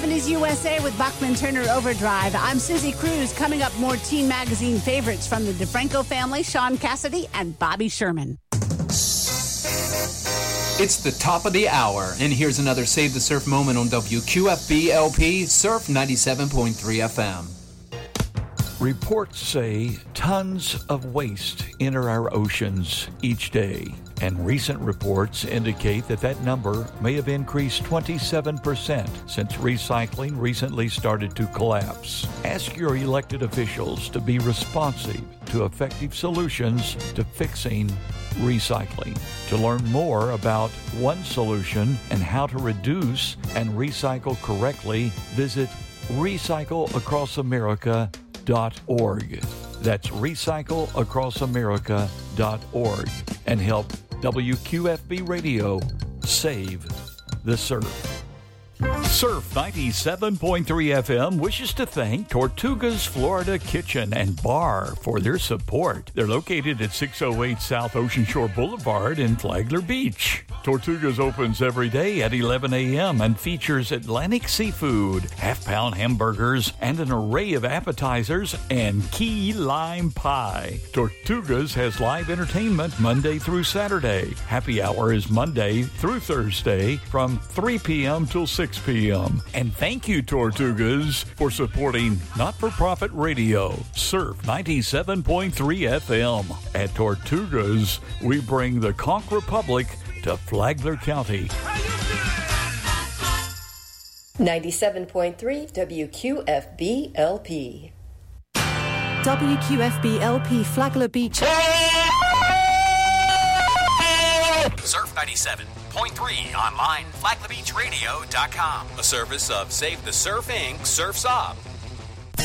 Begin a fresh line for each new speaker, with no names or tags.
70s USA with Bachman Turner Overdrive. I'm Susie Cruz. Coming up, more teen magazine favorites from the DeFranco family, Sean Cassidy and Bobby Sherman.
It's the top of the hour, and here's another Save the Surf moment on WQFB LP Surf 97.3 FM.
Reports say tons of waste enter our oceans each day, and recent reports indicate that number may have increased 27% since recycling recently started to collapse. Ask your elected officials to be responsive to effective solutions to fixing recycling. To learn more about one solution and how to reduce and recycle correctly, visit recycleacrossamerica.org. That's recycleacrossamerica.org and help WQFB Radio save the surf. Surf 97.3 FM wishes to thank Tortuga's Florida Kitchen and Bar for their support. They're located at 608 South Ocean Shore Boulevard in Flagler Beach. Tortuga's opens every day at 11 a.m. and features Atlantic seafood, half-pound hamburgers, and an array of appetizers and key lime pie. Tortuga's has live entertainment Monday through Saturday. Happy hour is Monday through Thursday from 3 p.m. till 6 p.m. And thank you, Tortugas, for supporting not-for-profit radio, Surf 97.3 FM. At Tortugas, we bring the Conch Republic to Flagler County.
97.3 WQFB LP.
WQFB LP Flagler Beach.
Surf 97.3 online, flaglerbeachradio.com. A service of Save the Surf Inc., Surf's Up.